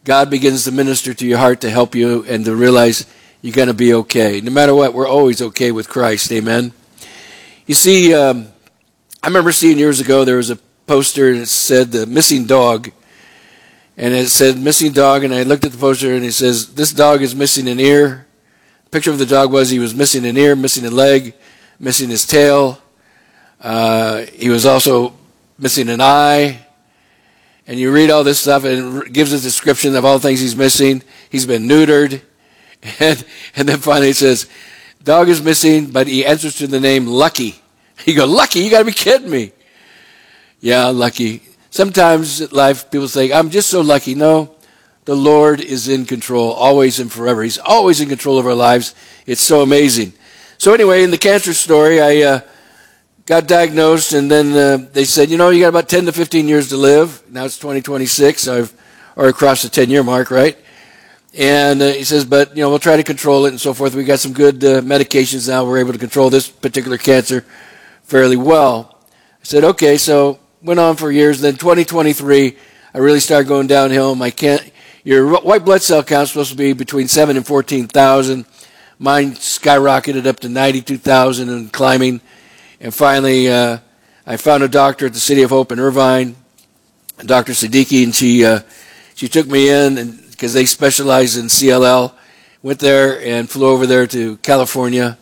God begins to minister to your heart to help you and to realize you're going to be okay. No matter what, we're always okay with Christ. Amen. You see, I remember seeing years ago there was a poster and it said the missing dog. And it said missing dog, and I looked at the poster and it says, this dog is missing an ear. The picture of the dog was he was missing an ear, missing a leg, missing his tail. He was also missing an eye. And you read all this stuff and it gives a description of all the things he's missing. He's been neutered. And then finally it says, dog is missing, but he answers to the name Lucky. You go, Lucky? You got to be kidding me. Yeah, Lucky. Sometimes in life people say, I'm just so lucky. No, the Lord is in control, always and forever. He's always in control of our lives. It's so amazing. So anyway, in the cancer story, I got diagnosed, and then they said, you got about 10 to 15 years to live. Now it's 2026, so I've already crossed the 10-year mark, right? And he says, but, we'll try to control it and so forth. We got some good medications now. We're able to control this particular cancer fairly well. I said, okay, so went on for years. Then 2023, I really started going downhill. Your white blood cell count is supposed to be between 7 and 14,000. Mine skyrocketed up to 92,000 and climbing. And finally, I found a doctor at the City of Hope in Irvine, Dr. Siddiqui, and she took me in because they specialize in CLL. Went there and flew over there to California.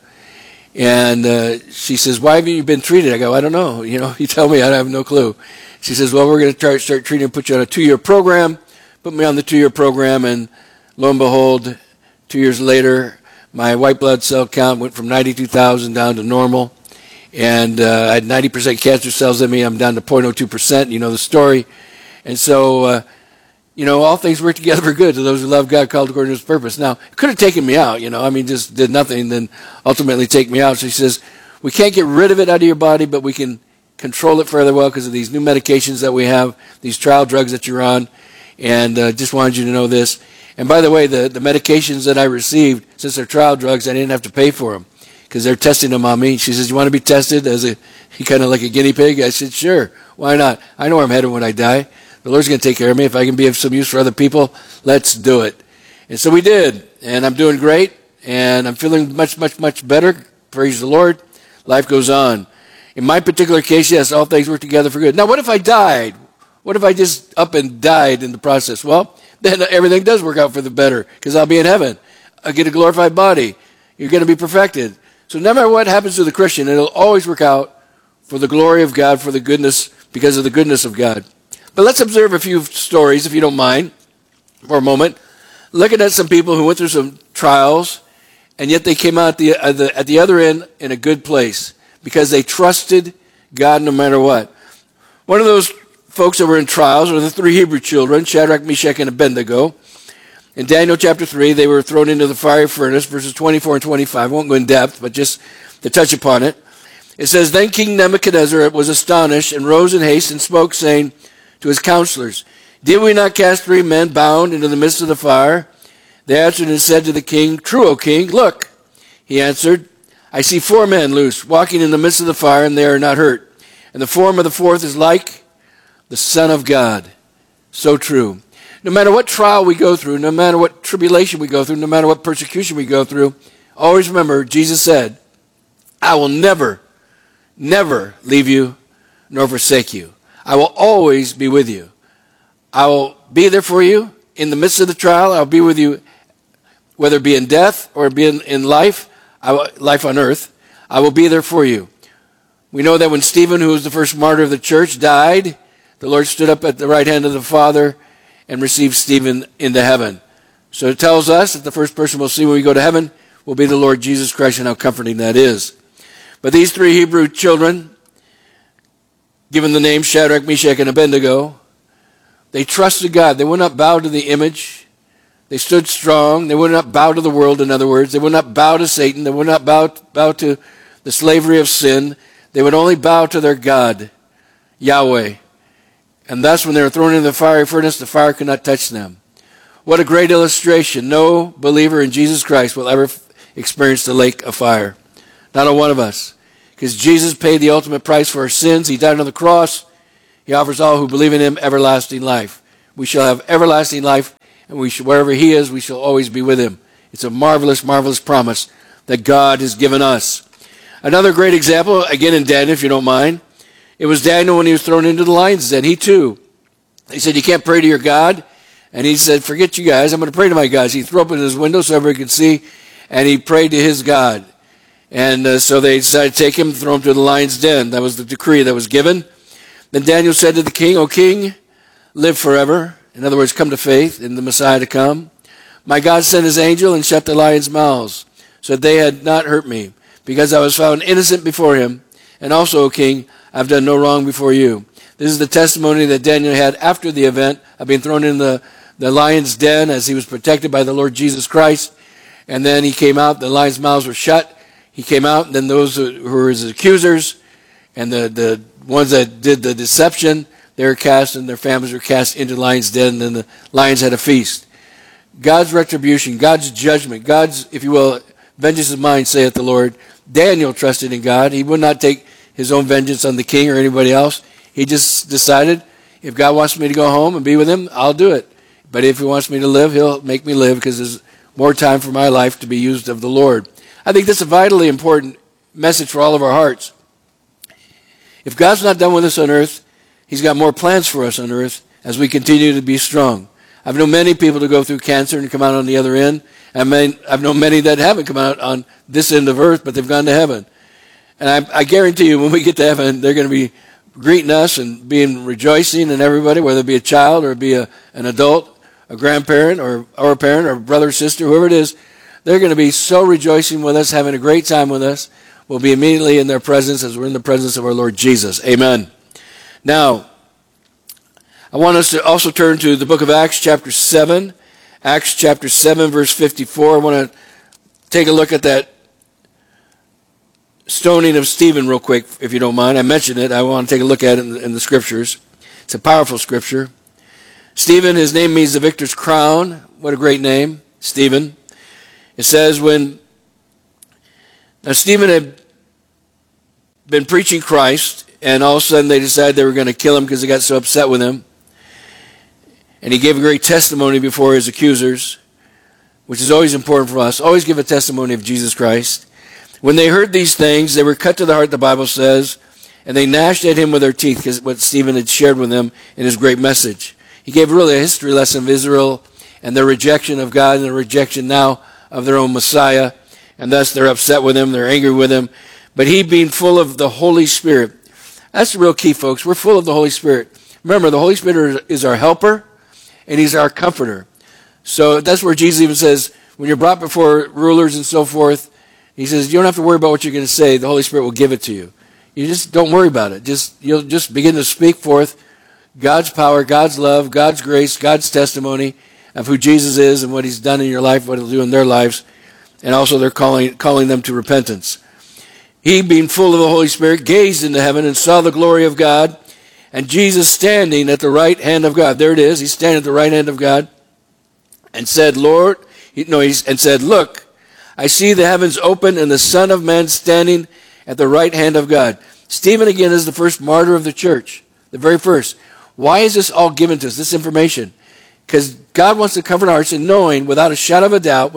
And she says, why haven't you been treated? I go, I don't know. You tell me. I have no clue. She says, well, we're going to start treating and put you on a 2-year program. Put me on the 2-year program, and lo and behold, 2 years later, my white blood cell count went from 92,000 down to normal. And I had 90% cancer cells in me. I'm down to 0.02%. You know the story. And so, all things work together for good to those who love God, called according to his purpose. Now, it could have taken me out, just did nothing and then ultimately take me out. So he says, we can't get rid of it out of your body, but we can control it further well because of these new medications that we have, these trial drugs that you're on. And just wanted you to know this. And by the way, the medications that I received, since they're trial drugs, I didn't have to pay for them because they're testing them on me. She says, you want to be tested as kind of like a guinea pig? I said, sure. Why not? I know where I'm headed when I die. The Lord's going to take care of me. If I can be of some use for other people, let's do it. And so we did. And I'm doing great. And I'm feeling much, much, much better. Praise the Lord. Life goes on. In my particular case, yes, all things work together for good. Now, what if I died? What if I just up and died in the process? Well, then everything does work out for the better because I'll be in heaven. I'll get a glorified body. You're going to be perfected. So no matter what happens to the Christian, it'll always work out for the glory of God, for the goodness, because of the goodness of God. But let's observe a few stories, if you don't mind, for a moment. Looking at some people who went through some trials, and yet they came out at the other end in a good place because they trusted God no matter what. One of those folks that were in trials are the 3 Hebrew children, Shadrach, Meshach, and Abednego. In Daniel chapter 3, they were thrown into the fiery furnace, verses 24 and 25. I won't go in depth, but just to touch upon it. It says, then King Nebuchadnezzar was astonished and rose in haste and spoke, saying to his counselors, did we not cast 3 men bound into the midst of the fire? They answered and said to the king, true, O king, look. He answered, I see 4 men loose, walking in the midst of the fire, and they are not hurt. And the form of the 4th is like the Son of God. So true. No matter what trial we go through, no matter what tribulation we go through, no matter what persecution we go through, always remember, Jesus said, I will never, never leave you nor forsake you. I will always be with you. I will be there for you in the midst of the trial. I'll be with you, whether it be in death or be in life, life on earth. I will be there for you. We know that when Stephen, who was the first martyr of the church, died, the Lord stood up at the right hand of the Father and received Stephen into heaven. So it tells us that the first person we'll see when we go to heaven will be the Lord Jesus Christ, and how comforting that is. But these 3 Hebrew children, given the name Shadrach, Meshach, and Abednego, they trusted God. They would not bow to the image. They stood strong. They would not bow to the world, in other words. They would not bow to Satan. They would not bow to the slavery of sin. They would only bow to their God, Yahweh. And thus, when they were thrown into the fiery furnace, the fire could not touch them. What a great illustration. No believer in Jesus Christ will ever experience the lake of fire. Not a one of us. Because Jesus paid the ultimate price for our sins. He died on the cross. He offers all who believe in him everlasting life. We shall have everlasting life and wherever he is, we shall always be with him. It's a marvelous, marvelous promise that God has given us. Another great example, again in Daniel, if you don't mind, it was Daniel when he was thrown into the lion's den. He said, you can't pray to your God. And he said, forget you guys, I'm going to pray to my God. So he threw open his window so everybody could see, and he prayed to his God. And so they decided to take him and throw him to the lion's den. That was the decree that was given. Then Daniel said to the king, O king, live forever. In other words, come to faith in the Messiah to come. My God sent his angel and shut the lions' mouths, so that they had not hurt me, because I was found innocent before him. And also, O king, I've done no wrong before you. This is the testimony that Daniel had after the event of being thrown in the lion's den, as he was protected by the Lord Jesus Christ. And then he came out, the lions' mouths were shut. He came out, and then those who were his accusers and the ones that did the deception, they were cast, and their families were cast into the lion's den, and then the lions had a feast. God's retribution, God's judgment, God's, if you will, vengeance is mine, saith the Lord. Daniel trusted in God. He would not take his own vengeance on the king or anybody else. He just decided, if God wants me to go home and be with him, I'll do it. But if he wants me to live, he'll make me live, because there's more time for my life to be used of the Lord. I think that's a vitally important message for all of our hearts. If God's not done with us on earth, he's got more plans for us on earth as we continue to be strong. I've known many people to go through cancer and come out on the other end. I've known many that haven't come out on this end of earth, but they've gone to heaven. And I guarantee you, when we get to heaven, they're going to be greeting us and being rejoicing, and everybody, whether it be a child or it be an adult, a grandparent or a parent or brother or sister, whoever it is, they're going to be so rejoicing with us, having a great time with us. We'll be immediately in their presence as we're in the presence of our Lord Jesus. Amen. Now, I want us to also turn to the book of Acts chapter 7. Acts chapter 7, verse 54. I want to take a look at that stoning of Stephen real quick, if you don't mind. I mentioned it. I want to take a look at it in the scriptures. It's a powerful scripture. Stephen, his name means the victor's crown. What a great name, Stephen. It says now Stephen had been preaching Christ, and all of a sudden they decided they were going to kill him because they got so upset with him. And he gave a great testimony before his accusers, which is always important for us. Always give a testimony of Jesus Christ. When they heard these things, they were cut to the heart, the Bible says, and they gnashed at him with their teeth, because what Stephen had shared with them in his great message. He gave really a history lesson of Israel and their rejection of God and their rejection now of their own Messiah, and thus they're upset with him, they're angry with him. But he, being full of the Holy Spirit, that's the real key, folks. We're full of the Holy Spirit. Remember, the Holy Spirit is our helper, and he's our comforter. So that's where Jesus even says, when you're brought before rulers and so forth, he says, you don't have to worry about what you're going to say. The Holy Spirit will give it to you. You just don't worry about it. You'll just begin to speak forth God's power, God's love, God's grace, God's testimony of who Jesus is and what he's done in your life, what he'll do in their lives. And also they're calling them to repentance. He, being full of the Holy Spirit, gazed into heaven and saw the glory of God, and Jesus standing at the right hand of God. There it is. He's standing at the right hand of God, and said, Look, I see the heavens open and the Son of Man standing at the right hand of God. Stephen, again, is the first martyr of the church, the very first. Why is this all given to us, this information? Because God wants to comfort our hearts in knowing without a shadow of a doubt,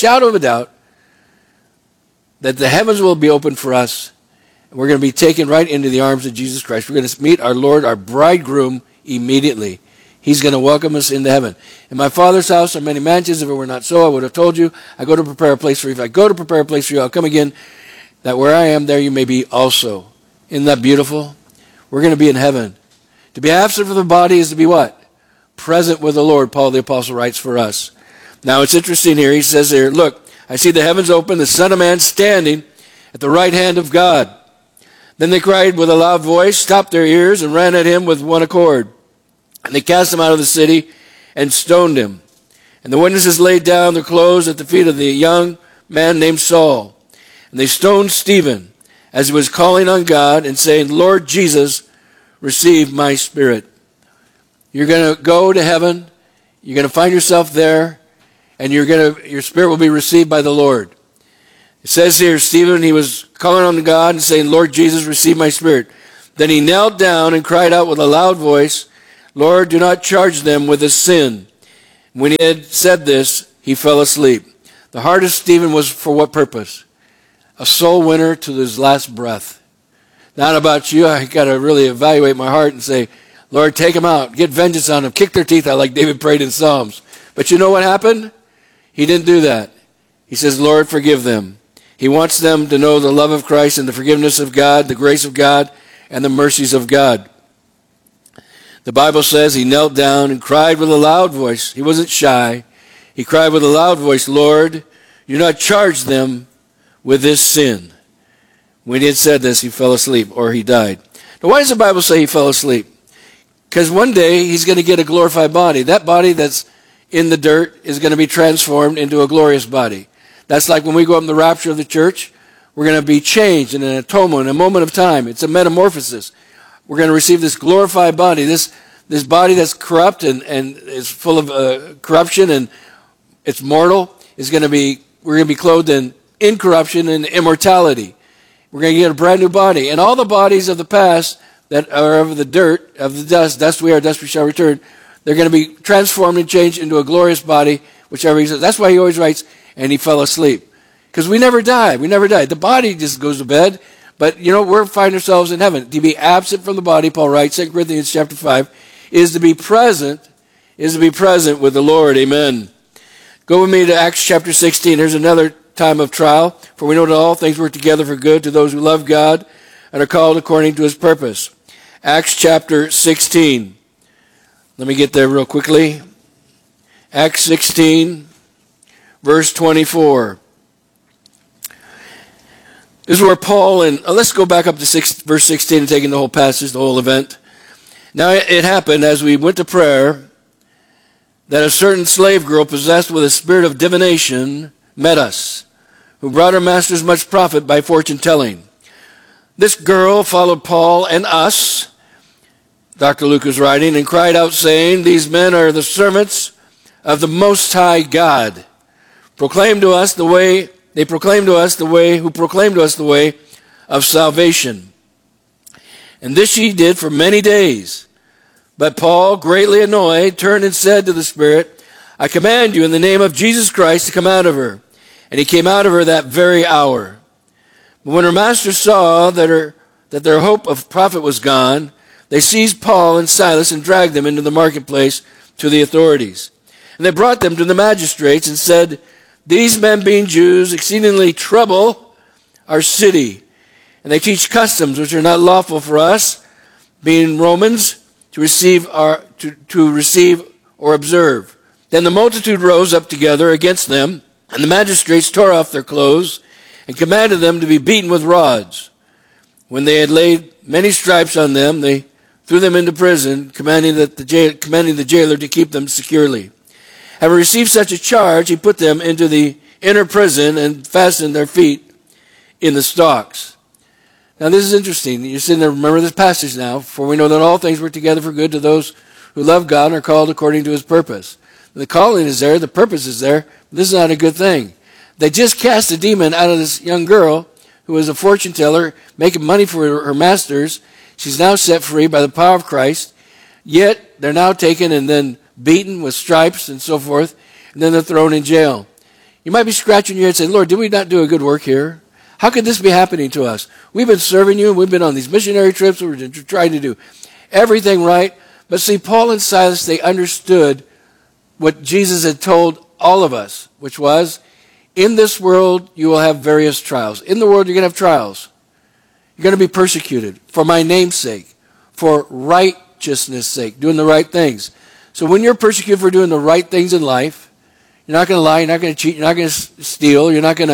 that the heavens will be opened for us, and we're going to be taken right into the arms of Jesus Christ. We're going to meet our Lord, our bridegroom, immediately. He's going to welcome us into heaven. In my Father's house are many mansions. If it were not so, I would have told you. I go to prepare a place for you. If I go to prepare a place for you, I'll come again, that where I am, there you may be also. Isn't that beautiful? We're going to be in heaven. To be absent from the body is to be what? Present with the Lord, Paul the Apostle writes for us. Now it's interesting here. He says here, look, I see the heavens open, the Son of Man standing at the right hand of God. Then they cried with a loud voice, stopped their ears, and ran at him with one accord. And they cast him out of the city and stoned him. And the witnesses laid down their clothes at the feet of the young man named Saul. And they stoned Stephen as he was calling on God and saying, Lord Jesus, receive my spirit. You're going to go to heaven. You're going to find yourself there. And your spirit will be received by the Lord. It says here, Stephen, he was calling on God and saying, Lord Jesus, receive my spirit. Then he knelt down and cried out with a loud voice, Lord, do not charge them with this sin. When he had said this, he fell asleep. The heart of Stephen was for what purpose? A soul winner to his last breath. Not about you. I got to really evaluate my heart and say, Lord, take them out. Get vengeance on them. Kick their teeth out like David prayed in Psalms. But you know what happened? He didn't do that. He says, Lord, forgive them. He wants them to know the love of Christ and the forgiveness of God, the grace of God, and the mercies of God. The Bible says he knelt down and cried with a loud voice. He wasn't shy. He cried with a loud voice, Lord, do not charge them with this sin. When he had said this, he fell asleep, or he died. Now, why does the Bible say he fell asleep? Because one day he's going to get a glorified body. That body that's in the dirt is going to be transformed into a glorious body. That's like when we go up in the rapture of the church, we're going to be changed in an atonement, in a moment of time. It's a metamorphosis. We're going to receive this glorified body, this body that's corrupt and is full of corruption and it's mortal. We're going to be clothed in incorruption and immortality. We're going to get a brand new body. And all the bodies of the past that are of the dirt, of the dust we are, dust we shall return, they're going to be transformed and changed into a glorious body, whichever he says. That's why he always writes, and he fell asleep. Because we never die. We never die. The body just goes to bed. But, we're finding ourselves in heaven. To be absent from the body, Paul writes, 2 Corinthians chapter 5, is to be present with the Lord. Amen. Go with me to Acts chapter 16. There's another time of trial. For we know that all things work together for good to those who love God and are called according to his purpose. Acts chapter 16. Let me get there real quickly. Acts 16, verse 24. This is where Paul and let's go back up to verse 16 and taking the whole passage, the whole event. Now it happened as we went to prayer that a certain slave girl possessed with a spirit of divination met us, who brought her masters much profit by fortune telling. This girl followed Paul and us, Dr. Luke is writing, and cried out saying, these men are the servants of the Most High God. They proclaim to us the way of salvation. And this she did for many days. But Paul, greatly annoyed, turned and said to the spirit, I command you in the name of Jesus Christ to come out of her. And he came out of her that very hour. But when her masters saw that their hope of profit was gone, they seized Paul and Silas and dragged them into the marketplace to the authorities. And they brought them to the magistrates and said, these men, being Jews, exceedingly trouble our city, and they teach customs which are not lawful for us, being Romans, to receive or observe. Then the multitude rose up together against them, and the magistrates tore off their clothes and commanded them to be beaten with rods. When they had laid many stripes on them, they threw them into prison, commanding the jailer to keep them securely. Having received such a charge, he put them into the inner prison and fastened their feet in the stocks. Now this is interesting. You're sitting there, remember this passage now. For we know that all things work together for good to those who love God and are called according to his purpose. The calling is there, the purpose is there. But this is not a good thing. They just cast a demon out of this young girl who was a fortune teller, making money for her masters. She's now set free by the power of Christ. Yet they're now taken and then beaten with stripes and so forth, and then they're thrown in jail. You might be scratching your head saying, Lord, did we not do a good work here? How could this be happening to us? We've been serving you, and we've been on these missionary trips, we're trying to do everything right. But see, Paul and Silas, they understood what Jesus had told all of us, which was, in this world you will have various trials. In the world you're going to have trials. You're going to be persecuted for my name's sake, for righteousness' sake, doing the right things. So when you're persecuted for doing the right things in life, you're not going to lie, you're not going to cheat, you're not going to steal, you're not going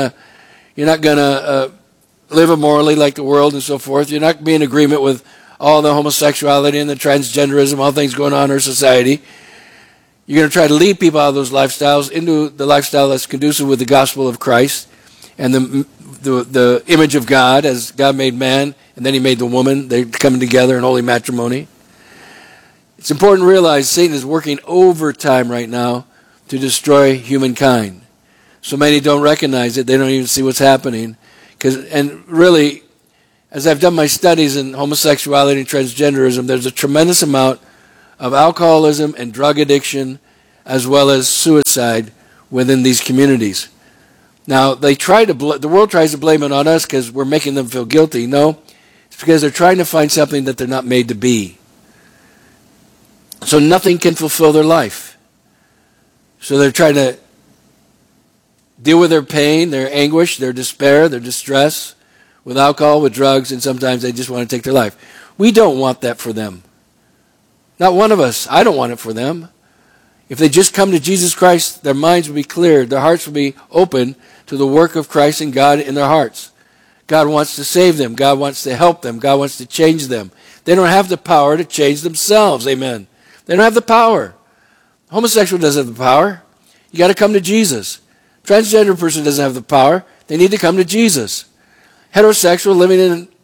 to live immorally like the world and so forth. You're not going to be in agreement with all the homosexuality and the transgenderism, all things going on in our society. You're going to try to lead people out of those lifestyles into the lifestyle that's conducive with the gospel of Christ and the image of God, as God made man, and then he made the woman. They're coming together in holy matrimony. It's important to realize Satan is working overtime right now to destroy humankind. So many don't recognize it. They don't even see what's happening. And really, as I've done my studies in homosexuality and transgenderism, there's a tremendous amount of alcoholism and drug addiction as well as suicide within these communities. Now, the world tries to blame it on us because we're making them feel guilty. No, it's because they're trying to find something that they're not made to be. So nothing can fulfill their life. So they're trying to deal with their pain, their anguish, their despair, their distress with alcohol, with drugs, and sometimes they just want to take their life. We don't want that for them. Not one of us. I don't want it for them. If they just come to Jesus Christ, their minds will be cleared, their hearts will be open to the work of Christ and God in their hearts. God wants to save them. God wants to help them. God wants to change them. They don't have the power to change themselves. Amen. They don't have the power. Homosexual doesn't have the power. You got to come to Jesus. Transgender person doesn't have the power. They need to come to Jesus. Heterosexual, living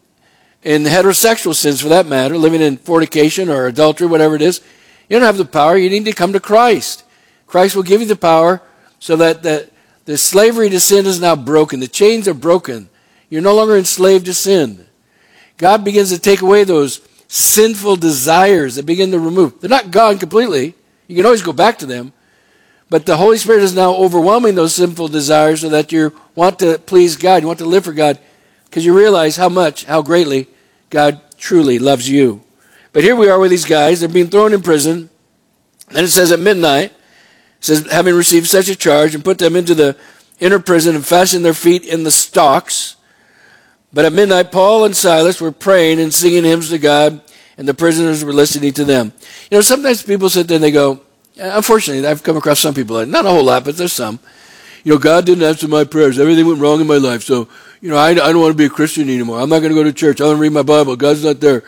in heterosexual sins for that matter, living in fornication or adultery, whatever it is, you don't have the power. You need to come to Christ. Christ will give you the power so that the slavery to sin is now broken. The chains are broken. You're no longer enslaved to sin. God begins to take away those sinful desires that begin to remove. They're not gone completely. You can always go back to them. But the Holy Spirit is now overwhelming those sinful desires so that you want to please God. You want to live for God because you realize how greatly God truly loves you. But here we are with these guys. They're being thrown in prison. And it says at midnight, it says, having received such a charge, and put them into the inner prison and fastened their feet in the stocks. But at midnight, Paul and Silas were praying and singing hymns to God, and the prisoners were listening to them. You know, sometimes people sit there and they go, unfortunately, I've come across some people, not a whole lot, but there's some. You know, God didn't answer my prayers. Everything went wrong in my life. So, you know, I don't want to be a Christian anymore. I'm not going to go to church. I want to read my Bible. God's not there.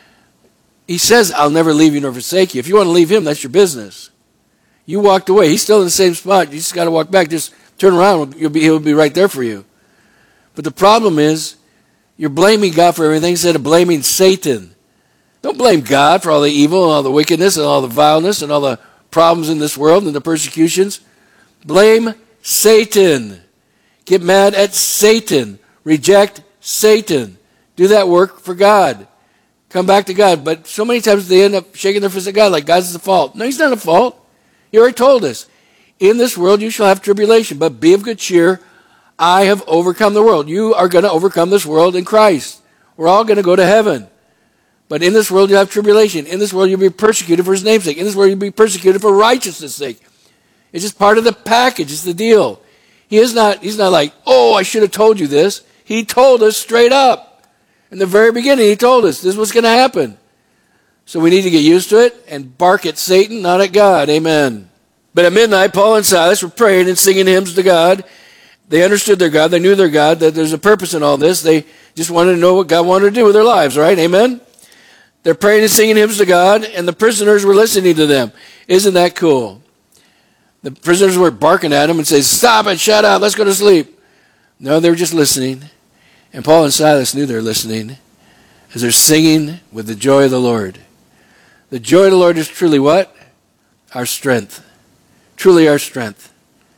He says, I'll never leave you nor forsake you. If you want to leave him, that's your business. You walked away. He's still in the same spot. You just got to walk back. Just turn around. He'll be right there for you. But the problem is, you're blaming God for everything instead of blaming Satan. Don't blame God for all the evil and all the wickedness and all the vileness and all the problems in this world and the persecutions. Blame Satan. Get mad at Satan. Reject Satan. Do that work for God. Come back to God. But so many times they end up shaking their fist at God like God's the fault. No, he's not at fault. He already told us. In this world you shall have tribulation, but be of good cheer. I have overcome the world. You are going to overcome this world in Christ. We're all going to go to heaven. But in this world you'll have tribulation. In this world you'll be persecuted for his name's sake. In this world you'll be persecuted for righteousness' sake. It's just part of the package. It's the deal. He's not like, oh, I should have told you this. He told us straight up. In the very beginning, he told us this was going to happen. So we need to get used to it and bark at Satan, not at God. Amen. But at midnight, Paul and Silas were praying and singing hymns to God. They understood their God. They knew their God, that there's a purpose in all this. They just wanted to know what God wanted to do with their lives, right? Amen? They're praying and singing hymns to God, and the prisoners were listening to them. Isn't that cool? The prisoners were barking at them and saying, stop it, shut up, let's go to sleep. No, they were just listening. And Paul and Silas knew they were listening as they're singing with the joy of the Lord. The joy of the Lord is truly what? Our strength. Truly our strength.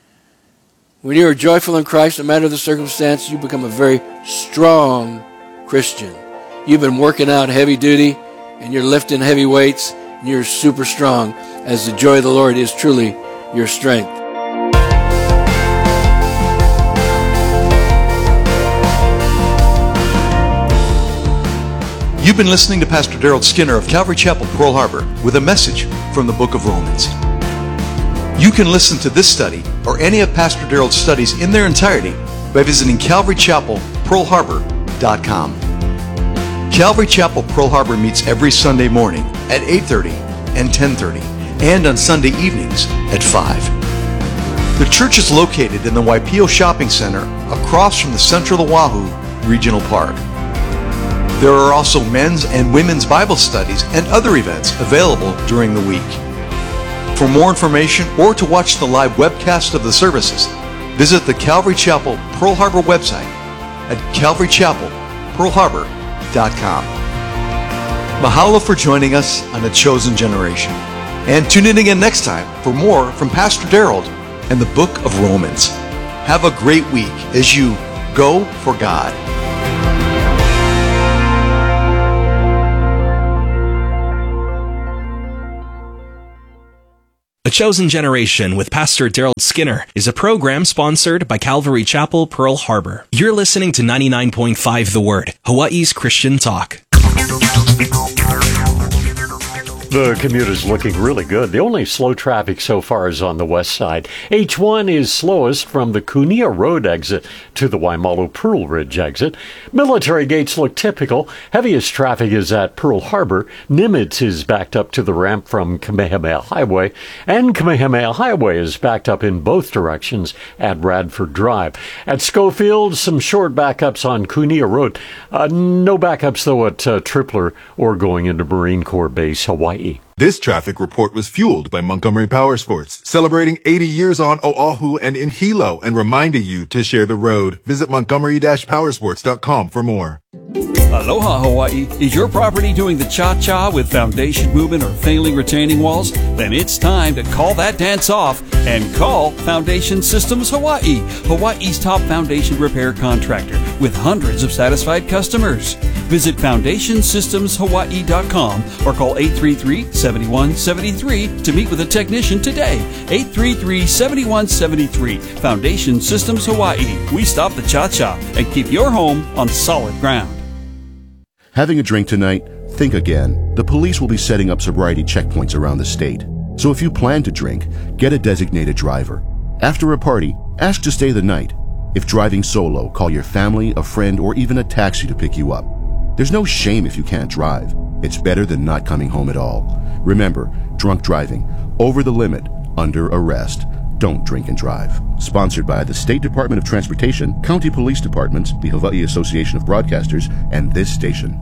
When you are joyful in Christ, no matter the circumstance, you become a very strong Christian. You've been working out heavy duty, and you're lifting heavy weights, and you're super strong, as the joy of the Lord is truly your strength. You've been listening to Pastor Daryl Skinner of Calvary Chapel, Pearl Harbor, with a message from the book of Romans. You can listen to this study or any of Pastor Daryl's studies in their entirety by visiting CalvaryChapelPearlHarbor.com. Calvary Chapel Pearl Harbor meets every Sunday morning at 8:30 and 10:30 and on Sunday evenings at 5. The church is located in the Waipio Shopping Center across from the Central Oahu Regional Park. There are also men's and women's Bible studies and other events available during the week. For more information or to watch the live webcast of the services, visit the Calvary Chapel Pearl Harbor website at CalvaryChapelPearlHarbor.com. Mahalo for joining us on A Chosen Generation. And tune in again next time for more from Pastor Daryl and the book of Romans. Have a great week as you go for God. A Chosen Generation with Pastor Daryl Skinner is a program sponsored by Calvary Chapel, Pearl Harbor. You're listening to 99.5 The Word, Hawaii's Christian talk. The commute is looking really good. The only slow traffic so far is on the west side. H1 is slowest from the Kunia Road exit to the Waimalu Pearl Ridge exit. Military gates look typical. Heaviest traffic is at Pearl Harbor. Nimitz is backed up to the ramp from Kamehameha Highway. And Kamehameha Highway is backed up in both directions at Radford Drive. At Schofield, some short backups on Kunia Road. No backups, though, at Tripler or going into Marine Corps Base, Hawaii. This traffic report was fueled by Montgomery Power Sports, celebrating 80 years on Oahu and in Hilo and reminding you to share the road. Visit montgomery-powersports.com for more. Aloha Hawaii. Is your property doing the cha-cha with foundation movement or failing retaining walls? Then it's time to call that dance off and call Foundation Systems Hawaii, Hawaii's top foundation repair contractor with hundreds of satisfied customers. Visit FoundationSystemsHawaii.com or call 833-7173 to meet with a technician today. 833-7173. Foundation Systems Hawaii. We stop the cha-cha and keep your home on solid ground. Having a drink tonight? Think again. The police will be setting up sobriety checkpoints around the state. So if you plan to drink, get a designated driver. After a party, ask to stay the night. If driving solo, call your family, a friend, or even a taxi to pick you up. There's no shame if you can't drive. It's better than not coming home at all. Remember, drunk driving, over the limit, under arrest. Don't drink and drive. Sponsored by the State Department of Transportation, County Police Departments, the Hawaii Association of Broadcasters, and this station.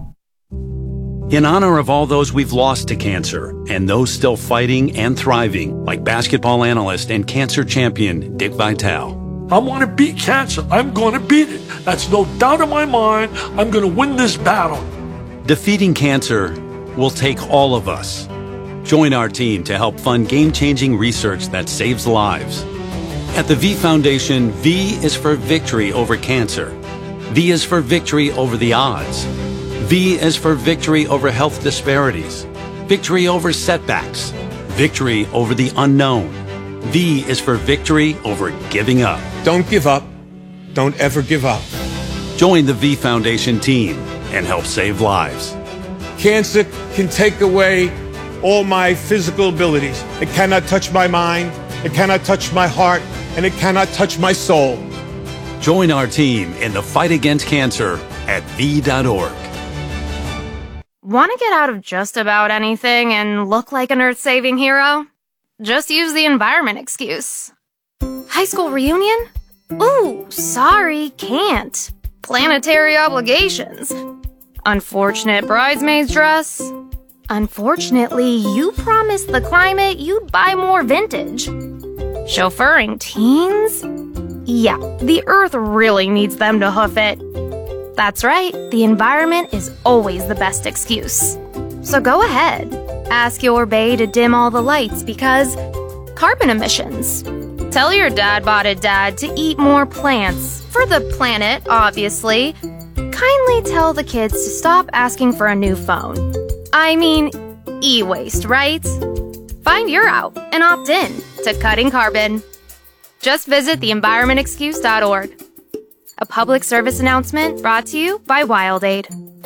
In honor of all those we've lost to cancer and those still fighting and thriving, like basketball analyst and cancer champion Dick Vitale. I want to beat cancer. I'm going to beat it. That's no doubt in my mind. I'm going to win this battle. Defeating cancer will take all of us. Join our team to help fund game-changing research that saves lives. At the V Foundation, V is for victory over cancer. V is for victory over the odds. V is for victory over health disparities. Victory over setbacks. Victory over the unknown. V is for victory over giving up. Don't give up. Don't ever give up. Join the V Foundation team and help save lives. Cancer can take away all my physical abilities. It cannot touch my mind, it cannot touch my heart, and it cannot touch my soul. Join our team in the fight against cancer at V.org. Want to get out of just about anything and look like an earth-saving hero? Just use the environment excuse. High school reunion? Ooh, sorry, can't. Planetary obligations. Unfortunate bridesmaid's dress. Unfortunately, you promised the climate you'd buy more vintage. Chauffeuring teens? Yeah, the earth really needs them to hoof it. That's right, the environment is always the best excuse. So go ahead, ask your bae to dim all the lights because carbon emissions. Tell your dad-botted dad to eat more plants, for the planet, obviously. Kindly tell the kids to stop asking for a new phone. I mean, e-waste, right? Find your out and opt in to cutting carbon. Just visit theenvironmentexcuse.org. A public service announcement brought to you by WildAid.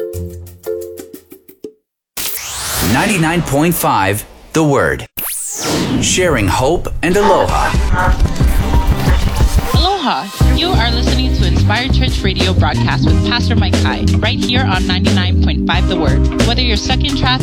99.5 The Word. Sharing hope and aloha. Aloha! You are listening to Inspired Church Radio broadcast with Pastor Mike Hai, right here on 99.5 The Word. Whether you're stuck in traffic,